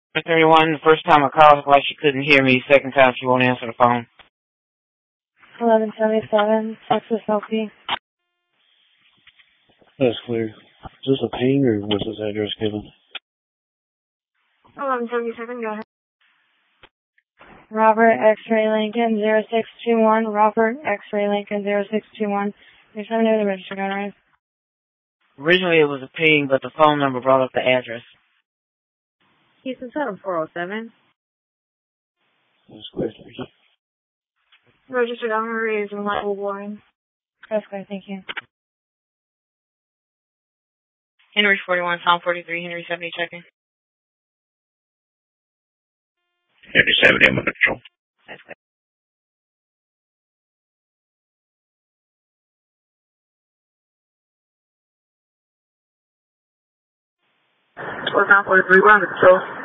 31, the first time I called, like she couldn't hear me. Second time, she won't answer the phone. 1177, Texas LP. That's clear. Is this a ping or was this address given? 1177, go ahead. Robert X-Ray Lincoln 0621, Robert X-Ray Lincoln 0621. You're trying to know the registered owner. Originally, it was a ping, but the phone number brought up the address. Houston 7407. That's clear, thank you. Registered owner is Michael Warren. That's clear, thank you. Henry 41, Tom 43, Henry 70, checking. Henry 70, I'm under control. That's clear. Tom 43, we're under control.